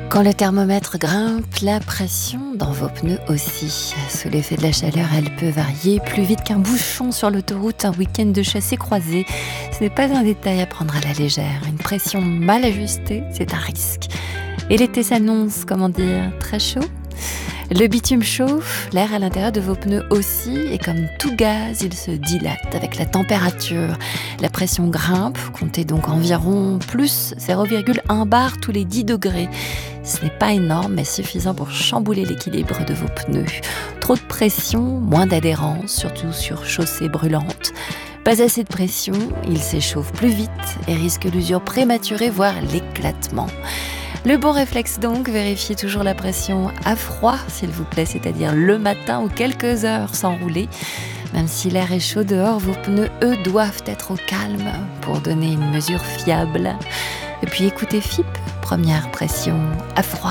Quand le thermomètre grimpe, la pression dans vos pneus aussi. Sous l'effet de la chaleur, elle peut varier plus vite qu'un bouchon sur l'autoroute un week-end de chassé croisé. Ce n'est pas un détail à prendre à la légère. Une pression mal ajustée, c'est un risque. Et l'été s'annonce, très chaud. Le bitume chauffe, l'air à l'intérieur de vos pneus aussi, et comme tout gaz, il se dilate avec la température. La pression grimpe, comptez donc environ plus 0,1 bar tous les 10 degrés. Ce n'est pas énorme, mais suffisant pour chambouler l'équilibre de vos pneus. Trop de pression, moins d'adhérence, surtout sur chaussées brûlantes. Pas assez de pression, il s'échauffe plus vite et risque l'usure prématurée, voire l'éclatement. Le bon réflexe donc, vérifiez toujours la pression à froid, s'il vous plaît, c'est-à-dire le matin ou quelques heures sans rouler. Même si l'air est chaud dehors, vos pneus, eux, doivent être au calme pour donner une mesure fiable. Et puis écoutez FIP, première pression à froid.